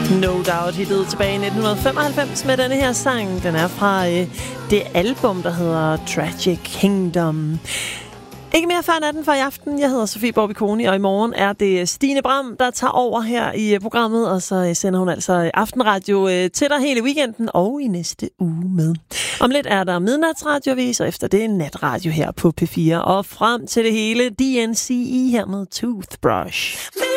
No Doubt hittede tilbage i 1995 med denne her sang. Den er fra det album, der hedder Tragic Kingdom. Ikke mere før natten for i aften. Jeg hedder Sofie Borbiconi, og i morgen er det Stine Bram, der tager over her i programmet, og så sender hun altså aftenradio til dig hele weekenden og i næste uge med. Om lidt er der midnatsradiovis, og efter det er natradio her på P4. Og frem til det hele, DNCE her med Toothbrush.